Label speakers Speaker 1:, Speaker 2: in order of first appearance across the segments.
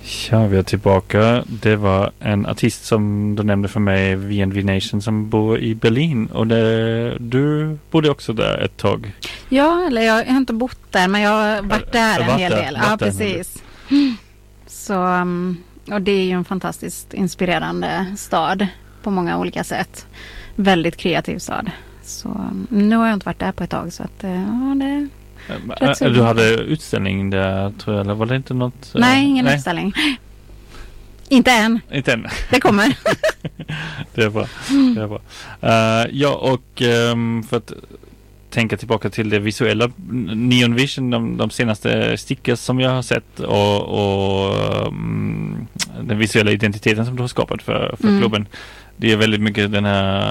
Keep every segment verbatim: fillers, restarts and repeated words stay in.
Speaker 1: Ja, vi är tillbaka. Det var en artist som du nämnde för mig, V and V Nation, som bor i Berlin. Och det, du bodde också där ett tag.
Speaker 2: Ja, eller jag, jag har inte bott där, men jag har varit där en
Speaker 1: varit
Speaker 2: hel
Speaker 1: där,
Speaker 2: del.
Speaker 1: varit
Speaker 2: Ja,
Speaker 1: där.
Speaker 2: precis. Så, och det är ju en fantastiskt inspirerande stad på många olika sätt. Väldigt kreativ stad. Så nu har jag inte varit där på ett tag, så att ja, det
Speaker 1: Äh, du hade utställning där, tror jag, eller var det inte något?
Speaker 2: Nej, ingen
Speaker 1: nej.
Speaker 2: utställning. Inte än.
Speaker 1: Inte än.
Speaker 2: Det kommer.
Speaker 1: Det är bra. Det är bra. Uh, ja, och um, för att tänka tillbaka till det visuella, Neon Vision, de, de senaste stickers som jag har sett och, och um, den visuella identiteten som du har skapat för, för mm. klubben. Det är väldigt mycket den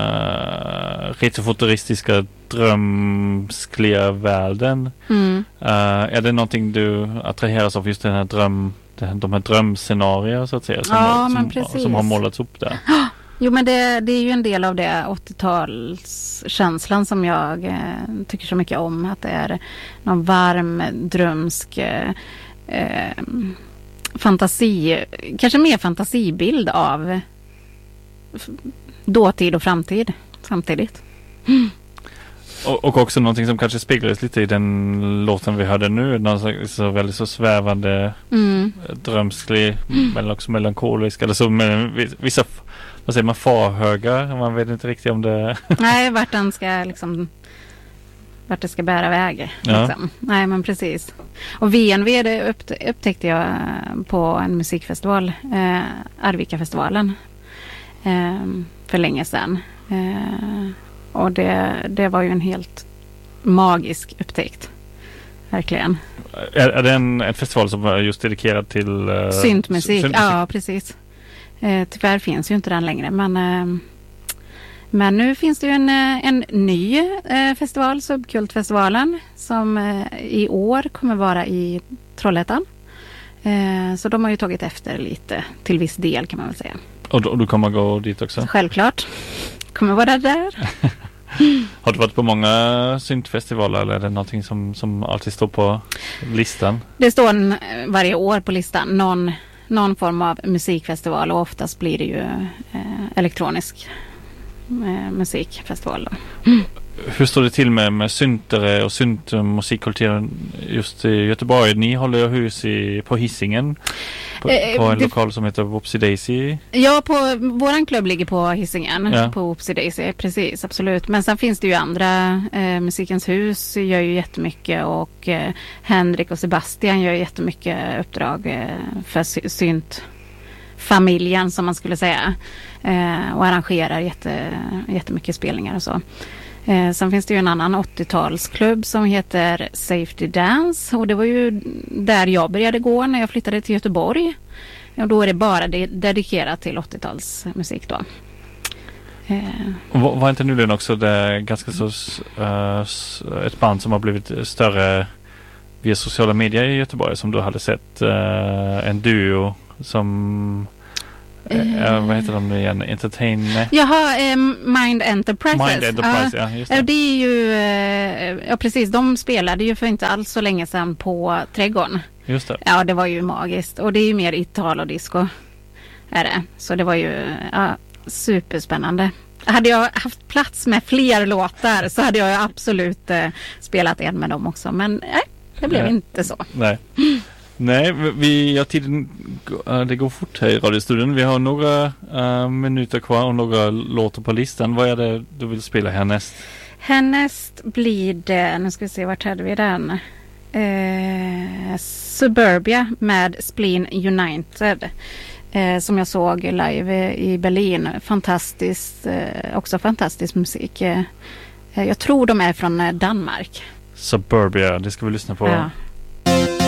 Speaker 1: här retrofuturistiska drömskliga världen. Mm. Uh, är det någonting du attraheras av, just den här dröm, de här drömscenarier så att säga, som,
Speaker 2: ja,
Speaker 1: som,
Speaker 2: precis.
Speaker 1: som har målats upp där?
Speaker 2: Jo, men det, det är ju en del av det åttiotalskänslan som jag eh, tycker så mycket om. Att det är någon varm, drömsk eh, eh, fantasi, kanske mer fantasibild av dåtid och framtid samtidigt. Mm.
Speaker 1: Och, och också någonting som kanske speglades lite i den låten vi hörde nu. Någon så väldigt så svävande, mm. drömsklig, mm. men också melankolisk. Eller så med vissa, vad säger man, farhöga. Man vet inte riktigt om det...
Speaker 2: Nej, vart den ska liksom... Vart det ska bära väg.
Speaker 1: Ja.
Speaker 2: Liksom. Nej, men precis. Och V N V det upp, upptäckte jag på en musikfestival. Eh, Arvika-festivalen. Eh, för länge sedan. Eh, och det, det var ju en helt magisk upptäckt. Verkligen.
Speaker 1: Är, är det en, en festival som är just dedikerad till... Uh,
Speaker 2: syntmusik. syntmusik? Ja, precis. Eh, tyvärr finns ju inte den längre. Men, eh, men nu finns det ju en, en ny eh, festival, Subkultfestivalen, som eh, i år kommer vara i Trollhättan. Eh, så de har ju tagit efter lite, till viss del kan man väl säga.
Speaker 1: Och du, och du kommer gå dit också?
Speaker 2: Självklart. Kommer vara där.
Speaker 1: Har du varit på många syntfestivaler, eller är det någonting som, som alltid står på listan?
Speaker 2: Det står en, varje år på listan. Någon, någon form av musikfestival, och oftast blir det ju eh, elektronisk eh, musikfestival. Mm.
Speaker 1: Hur står det till med, med syntere och syntmusikkulturen just i Göteborg? Ni håller ju hus i, på Hisingen. På,
Speaker 2: eh,
Speaker 1: på en
Speaker 2: det,
Speaker 1: lokal som heter Whoopsie Daisy.
Speaker 2: Ja, på, våran klubb ligger på Hisingen.
Speaker 1: Ja.
Speaker 2: På Whoopsie Daisy, precis, absolut. Men sen finns det ju andra. Eh, Musikens hus gör ju jättemycket. Och eh, Henrik och Sebastian gör jättemycket uppdrag eh, för sy- syntfamiljen, som man skulle säga. Eh, och arrangerar jätte, jättemycket spelningar och så. Eh, sen finns det ju en annan åttiotalsklubb som heter Safety Dance, och det var ju där jag började gå när jag flyttade till Göteborg. Och då är det bara de- dedikerat till åttiotalsmusik då. Eh.
Speaker 1: Var, var inte nu den också det ganska så uh, ett band som har blivit större via sociala medier i Göteborg, som du hade sett, uh, en duo som Uh, vad heter de nu igen? Entertain...
Speaker 2: Jaha, um, Mind Enterprises.
Speaker 1: Mind Enterprise,
Speaker 2: uh,
Speaker 1: ja, just det.
Speaker 2: Det är ju, uh, ja precis, de spelade ju för inte alls så länge sedan på Trädgården.
Speaker 1: Just det.
Speaker 2: Ja, det var ju magiskt. Och det är ju mer Italodisco, är det. Så det var ju uh, superspännande. Hade jag haft plats med fler låtar så hade jag absolut uh, spelat en med dem också. Men nej, det blev
Speaker 1: nej.
Speaker 2: inte så.
Speaker 1: Nej. Nej, vi, ja, tiden, det går fort här i radiostudion. Vi har några uh, minuter kvar och några låtar på listan. Vad är det du vill spela härnäst?
Speaker 2: Härnäst blir det, nu ska vi se, vart hade vi den? Eh, Suburbia med Spleen United. Eh, som jag såg live i Berlin. Fantastiskt, eh, också fantastisk musik. Eh, jag tror de är från Danmark.
Speaker 1: Suburbia, det ska vi lyssna på.
Speaker 2: Ja.